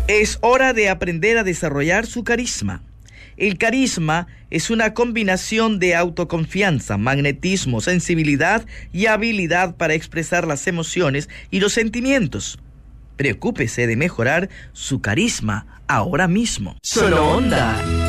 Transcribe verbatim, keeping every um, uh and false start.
Es hora de aprender a desarrollar su carisma. El carisma es una combinación de autoconfianza, magnetismo, sensibilidad y habilidad para expresar las emociones y los sentimientos. Preocúpese de mejorar su carisma ahora mismo. Solo Onda.